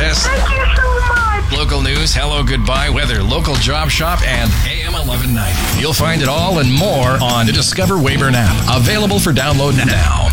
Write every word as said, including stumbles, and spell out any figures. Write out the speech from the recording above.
contest. Thank you so much. Local news, hello, goodbye, weather, local job shop, and A M eleven ninety. You'll find it all and more on the Discover Weyburn app. Available for download now.